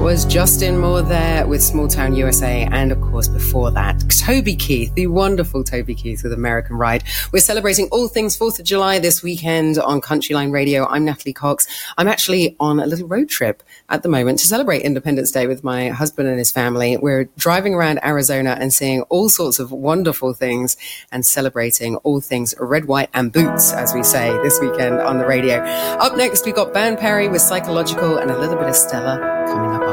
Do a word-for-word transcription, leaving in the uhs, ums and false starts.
was Justin Moore there with Small Town U S A, and of course before that Toby Keith, the wonderful Toby Keith with American Ride. We're celebrating all things fourth of July this weekend on Countryline Radio. I'm Natalie Cox. I'm actually on a little road trip at the moment to celebrate Independence Day with my husband and his family. We're driving around Arizona and seeing all sorts of wonderful things and celebrating all things red, white and boots, as we say, this weekend on the radio. Up next, we've got Van Perry with Psychological and a little bit of Stella coming up.